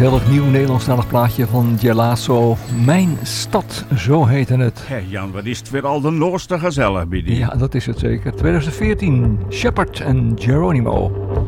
gezellig nieuw Nederlandstalig plaatje van Gelasso. Mijn stad, zo heette het. Hé Jan, wat is het weer al de Noorste gezellig bij die? Ja, dat is het zeker. 2014, Shepard en Geronimo.